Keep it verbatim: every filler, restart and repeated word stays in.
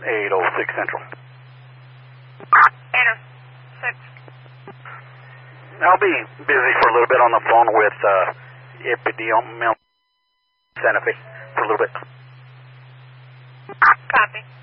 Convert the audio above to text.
eight oh six Central. eight oh six. I'll be busy for a little bit on the phone with uh, Epidemiologist Santa Fe for a little bit. Copy.